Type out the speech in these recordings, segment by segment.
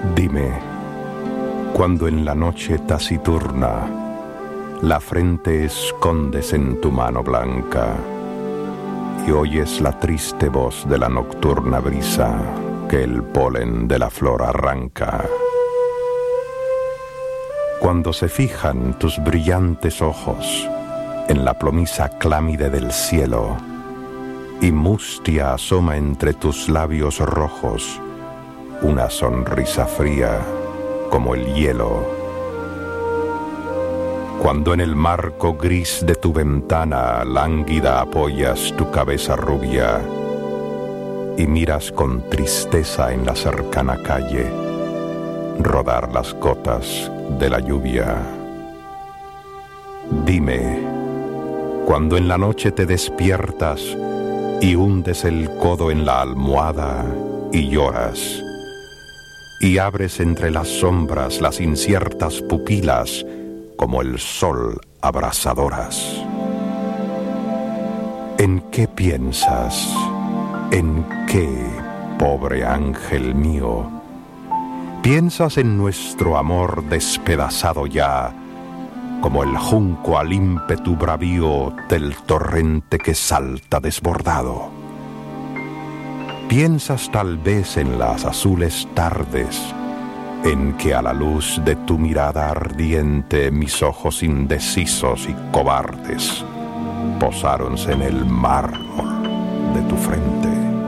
Dime, cuando en la noche taciturna la frente escondes en tu mano blanca y oyes la triste voz de la nocturna brisa que el polen de la flor arranca. Cuando se fijan tus brillantes ojos en la plomiza clámide del cielo y mustia asoma entre tus labios rojos una sonrisa fría como el hielo. Cuando en el marco gris de tu ventana lánguida apoyas tu cabeza rubia y miras con tristeza en la cercana calle rodar las gotas de la lluvia. Dime, cuando en la noche te despiertas y hundes el codo en la almohada y lloras, y abres entre las sombras las inciertas pupilas como el sol abrasadoras. ¿En qué piensas? ¿En qué, pobre ángel mío? ¿Piensas en nuestro amor despedazado ya, como el junco al ímpetu bravío del torrente que salta desbordado? ¿Piensas tal vez en las azules tardes en que a la luz de tu mirada ardiente mis ojos indecisos y cobardes posáronse en el mármol de tu frente?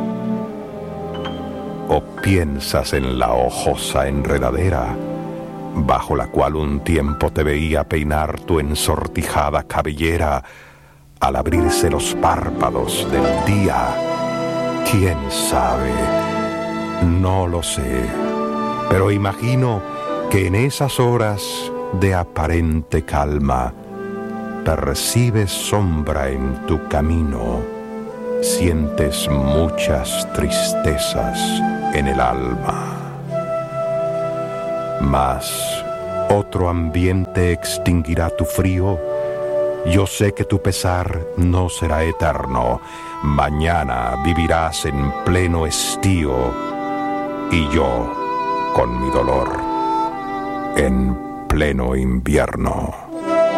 ¿O piensas en la hojosa enredadera bajo la cual un tiempo te veía peinar tu ensortijada cabellera al abrirse los párpados del día? ¿Quién sabe? No lo sé, pero imagino que en esas horas de aparente calma percibes sombra en tu camino, sientes muchas tristezas en el alma. Mas otro ambiente extinguirá tu frío. Yo sé que tu pesar no será eterno. Mañana vivirás en pleno estío y yo con mi dolor en pleno invierno.